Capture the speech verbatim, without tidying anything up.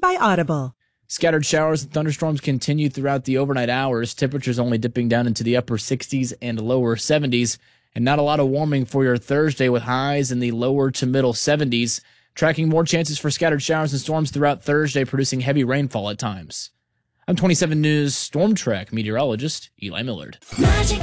by Audible. Scattered showers and thunderstorms continue throughout the overnight hours. Temperatures only dipping down into the upper sixties and lower seventies. And not a lot of warming for your Thursday with highs in the lower to middle seventies. Tracking more chances for scattered showers and storms throughout Thursday, producing heavy rainfall at times. I'm twenty-seven News Storm Track meteorologist Eli Millard. Magic